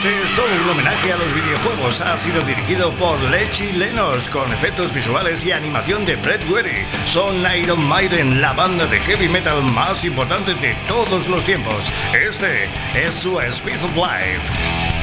Este es todo un homenaje a los videojuegos. Ha sido dirigido por Lechi Lenos, con efectos visuales y animación de Brett Weary. Son Iron Maiden, la banda de heavy metal más importante de todos los tiempos. Este es su Speed of Life.